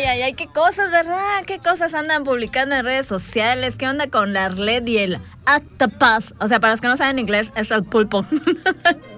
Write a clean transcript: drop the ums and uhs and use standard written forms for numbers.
ay, ay, qué cosas, ¿verdad? ¿Qué cosas andan publicando en redes sociales? ¿Qué onda con la Arlet y el Octopus? O sea, para los que no saben inglés, es el pulpo.